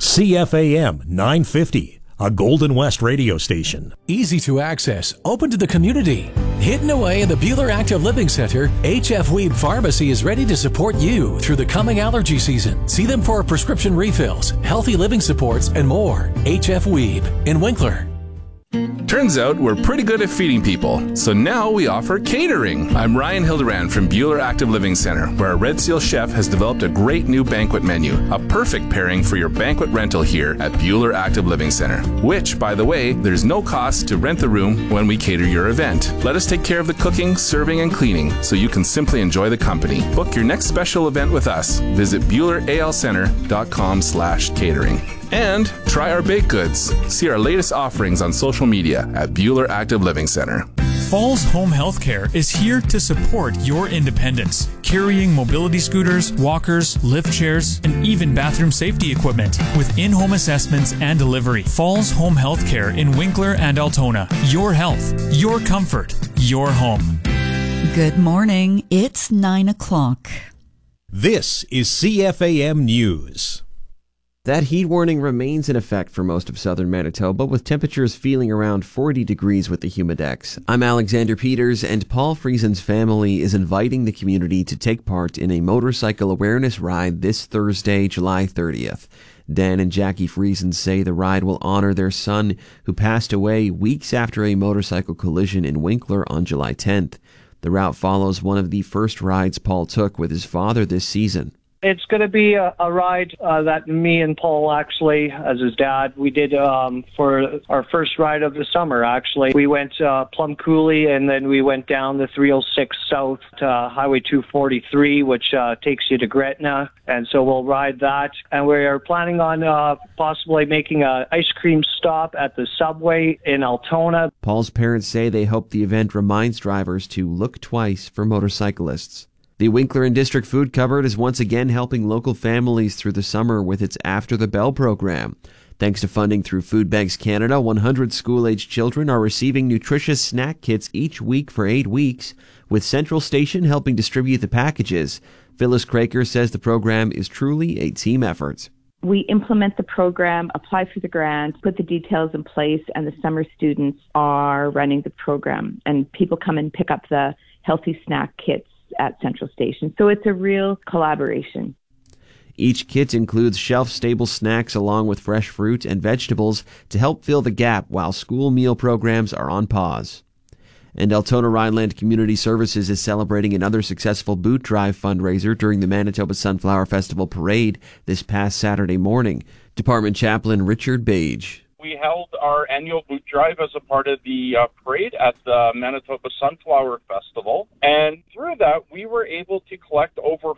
CFAM 950, a Golden West radio station. Easy to access, open to the community. Hidden away in the Buhler Active Living Center, HF Weeb Pharmacy is ready to support you through the coming allergy season. See them for prescription refills, healthy living supports, and more. HF Weeb in Winkler. Turns out we're pretty good at feeding people, so now we offer catering. I'm Ryan Hildebrand from Buhler Active Living Center, where our Red Seal chef has developed a great new banquet menu, a perfect pairing for your banquet rental here at Buhler Active Living Center, which, by the way, there's no cost to rent the room when we cater your event. Let us take care of the cooking, serving, and cleaning, so you can simply enjoy the company. Book your next special event with us. Visit BuhlerALCenter.com/catering. And try our baked goods. See our latest offerings on social media at Buhler Active Living Center. Falls Home Healthcare is here to support your independence, carrying mobility scooters, walkers, lift chairs, and even bathroom safety equipment with in-home assessments and delivery. Falls Home Healthcare in Winkler and Altona. Your health, your comfort, your home. Good morning. It's 9 o'clock. This is CFAM News. That heat warning remains in effect for most of southern Manitoba, with temperatures feeling around 40 degrees with the humidex. I'm Alexander Peters, and Paul Friesen's family is inviting the community to take part in a motorcycle awareness ride this Thursday, July 30th. Dan and Jackie Friesen say the ride will honor their son, who passed away weeks after a motorcycle collision in Winkler on July 10th. The route follows one of the first rides Paul took with his father this season. It's going to be a ride that me and Paul, actually, as his dad, we did for our first ride of the summer, actually. We went Plum Coulee, and then we went down the 306 south to Highway 243, which takes you to Gretna. And so we'll ride that. And we are planning on possibly making an ice cream stop at the Subway in Altona. Paul's parents say they hope the event reminds drivers to look twice for motorcyclists. The Winkler and District Food Cupboard is once again helping local families through the summer with its After the Bell program. Thanks to funding through Food Banks Canada, 100 school-aged children are receiving nutritious snack kits each week for 8 weeks, with Central Station helping distribute the packages. Phyllis Craker says the program is truly a team effort. We implement the program, apply for the grant, put the details in place, and the summer students are running the program. And people come and pick up the healthy snack kits at Central Station. So it's a real collaboration. Each kit includes shelf-stable snacks along with fresh fruit and vegetables to help fill the gap while school meal programs are on pause. And Altona Rhineland Community Services is celebrating another successful boot drive fundraiser during the Manitoba Sunflower Festival Parade this past Saturday morning. Department Chaplain Richard Bage. We held our annual boot drive as a part of the parade at the Manitoba Sunflower Festival. And through that, we were able to collect over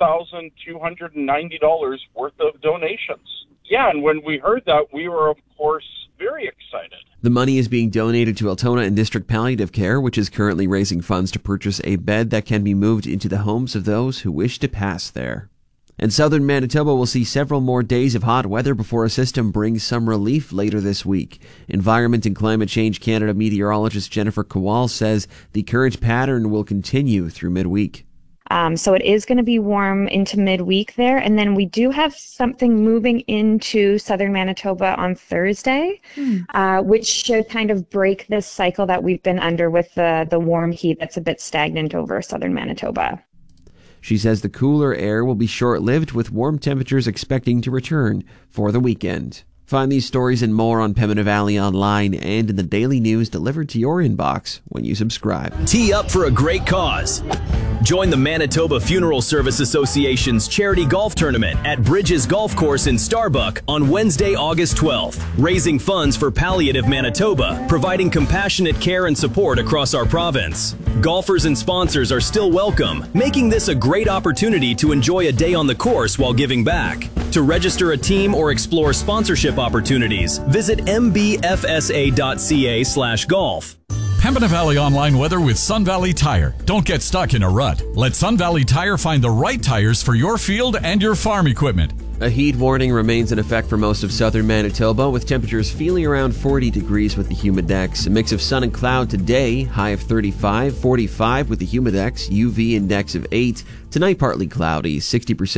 $4,290 worth of donations. Yeah, and when we heard that, we were, of course, very excited. The money is being donated to Altona and District Palliative Care, which is currently raising funds to purchase a bed that can be moved into the homes of those who wish to pass there. And southern Manitoba will see several more days of hot weather before a system brings some relief later this week. Environment and Climate Change Canada meteorologist Jennifer Kowal says the current pattern will continue through midweek. So it is going to be warm into midweek there. And then we do have something moving into southern Manitoba on Thursday, which should kind of break this cycle that we've been under with the warm heat that's a bit stagnant over southern Manitoba. She says the cooler air will be short-lived, with warm temperatures expecting to return for the weekend. Find these stories and more on Pembina Valley Online and in the daily news delivered to your inbox when you subscribe. Tee up for a great cause. Join the Manitoba Funeral Service Association's charity golf tournament at Bridges Golf Course in Starbuck on Wednesday, August 12th, raising funds for Palliative Manitoba, providing compassionate care and support across our province. Golfers and sponsors are still welcome, making this a great opportunity to enjoy a day on the course while giving back. To register a team or explore sponsorship opportunities, visit mbfsa.ca/golf. Pembina Valley Online weather with Sun Valley Tire. Don't get stuck in a rut. Let Sun Valley Tire find the right tires for your field and your farm equipment. A heat warning remains in effect for most of southern Manitoba, with temperatures feeling around 40 degrees with the humidex. A mix of sun and cloud today, high of 35, 45 with the humidex, UV index of 8. Tonight partly cloudy, 60%